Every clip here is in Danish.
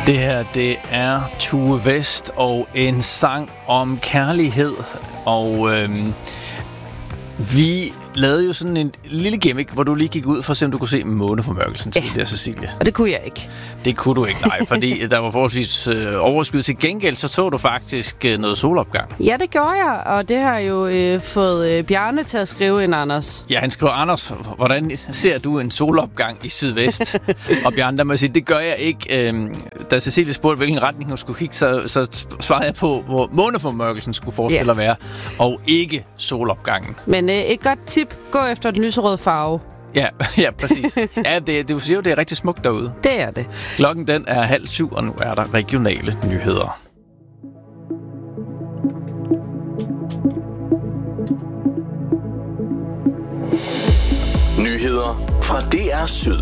Det her, det er Tue West og en sang om kærlighed. Og vi lavede jo sådan en lille gimmick, hvor du lige gik ud for at se, om du kunne se måneformørkelsen til der, Cecilie. Og det kunne jeg ikke. Det kunne du ikke, nej, fordi der var forholdsvis overskud. Til gengæld så du faktisk noget solopgang. Ja, det gjorde jeg, og det har jo fået Bjarne til at skrive ind, Anders. Ja, han skriver, Anders, hvordan ser du en solopgang i sydvest? Og Bjarne, der må sige, det gør jeg ikke. Da Cecilie spurgte, hvilken retning hun skulle kigge, så svarede jeg på, hvor måneformørkelsen skulle forestille at være, og ikke solopgangen. Men et godt tip, gå efter den lyserøde farve. Ja, præcis. Ja, du siger jo, det er rigtig smukt derude. Det er det. Klokken den er 6:30, og nu er der regionale nyheder. Nyheder fra DR Syd.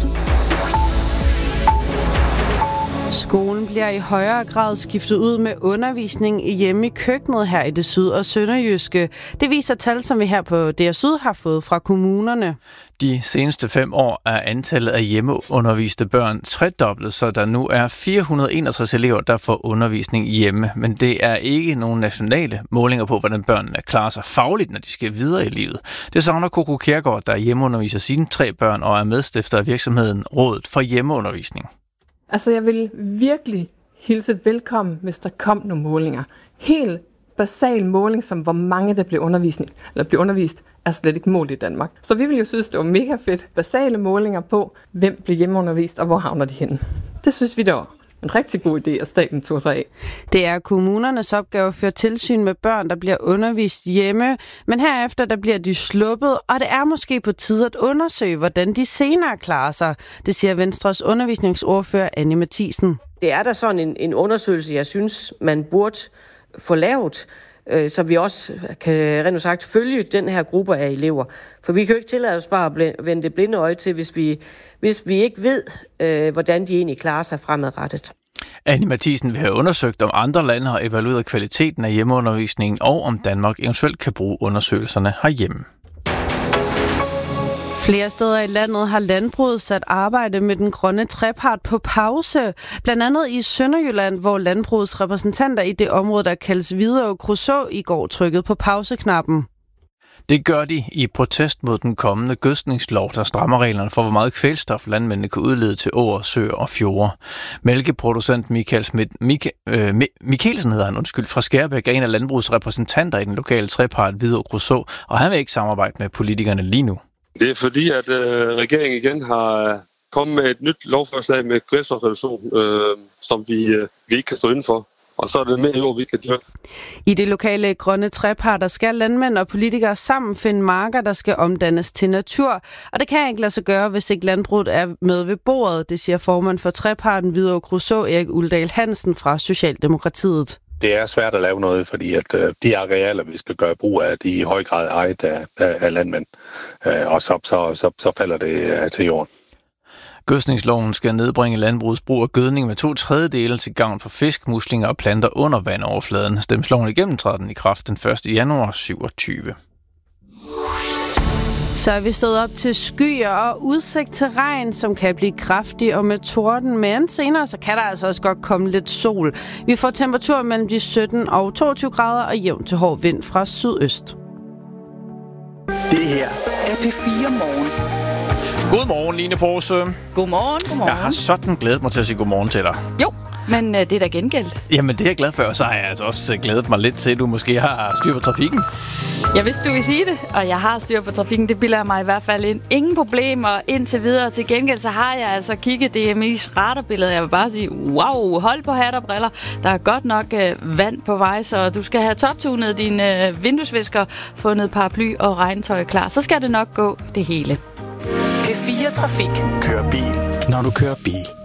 Skolen bliver i højere grad skiftet ud med undervisning hjemme i køkkenet her i det syd- og sønderjyske. Det viser tal, som vi her på DR Syd har fået fra kommunerne. De seneste 5 år er antallet af hjemmeunderviste børn tredoblet, så der nu er 461 elever, der får undervisning hjemme. Men det er ikke nogen nationale målinger på, hvordan børnene klarer sig fagligt, når de skal videre i livet. Det savner Coco Kjærgaard, der hjemmeunderviser sine 3 børn og er medstifter af virksomheden Rådet for Hjemmeundervisning. Altså, jeg vil virkelig hilse velkommen, hvis der kom nogle målinger. Helt basal måling, som hvor mange der bliver undervist, er slet ikke målt i Danmark. Så vi vil jo synes, det var mega fedt. Basale målinger på, hvem bliver hjemmeundervist, og hvor havner de henne. Det synes vi, der var en rigtig god idé, at staten tog sig af. Det er kommunernes opgave at føre tilsyn med børn, der bliver undervist hjemme, men herefter der bliver de sluppet, og det er måske på tide at undersøge, hvordan de senere klarer sig. Det siger Venstres undervisningsordfører Annie Matthiesen. Det er der sådan en undersøgelse, jeg synes, man burde få lavet, så vi også kan rent sagt følge den her gruppe af elever. For vi kan jo ikke tillade os bare at vende det blinde øje til, hvis vi ikke ved, hvordan de egentlig klarer sig fremadrettet. Annie Matthiesen vil have undersøgt, om andre lande har evalueret kvaliteten af hjemmeundervisningen, og om Danmark eventuelt kan bruge undersøgelserne herhjemme. Flere steder i landet har landbruget sat arbejde med den grønne trepart på pause. Blandt andet i Sønderjylland, hvor landbrugets repræsentanter i det område, der kaldes Hvidovre Kruså, i går trykkede på pauseknappen. Det gør de i protest mod den kommende gødskningslov, der strammer reglerne for, hvor meget kvælstof landmændene kan udlede til åer, søer og fjorde. Mælkeproducent Mikkelsen hedder han, fra Skærbæk, er en af landbrugets repræsentanter i den lokale trepart Hvidovre Kruså, og han vil ikke samarbejde med politikerne lige nu. Det er fordi, at regeringen igen har kommet med et nyt lovforslag med kvælstofreduktion, som vi ikke kan stå inden for. Og så er det mere jord, vi kan dyrke. I det lokale grønne treparter skal landmænd og politikere sammen finde marker, der skal omdannes til natur. Og det kan ikke lade sig gøre, hvis ikke landbruget er med ved bordet. Det siger formand for treparten Hvidovre Kruså, Erik Uldal Hansen fra Socialdemokratiet. Det er svært at lave noget, fordi at de arealer, vi skal gøre brug af, de er i høj grad ejet af landmænd. Og så falder det til jorden. Gødskningsloven skal nedbringe landbrugets brug af gødning med 2/3 til gavn for fisk, muslinger og planter under vandoverfladen. Stemmes loven igennem, træder den i kraft den 1. januar 2027. Så er vi stået op til skyer og udsigt til regn, som kan blive kraftig og med torden. Men senere så kan der altså også godt komme lidt sol. Vi får temperaturer mellem de 17 og 22 grader og jævn til hård vind fra sydøst. Det her er P4 Morgen. Godmorgen, Line Porse. Godmorgen. Jeg har sådan glædet mig til at sige godmorgen til dig. Jo, men det er da gengældt. Jamen, det er jeg glad for, og så har jeg altså også glædet mig lidt til, at du måske har styr på trafikken. Jeg vidste, du ville sige det, og jeg har styr på trafikken. Det bilder jeg mig i hvert fald ind. Ingen problemer indtil videre. Til gengæld så har jeg altså kigget DMI's radarbillede. Jeg vil bare sige, wow, hold på hat og briller. Der er godt nok vand på vej, så du skal have toptunet dine vinduesvisker, fundet paraply og regntøj klar. Så skal det nok gå det hele. P4 Trafik. Kør bil, når du kører bil.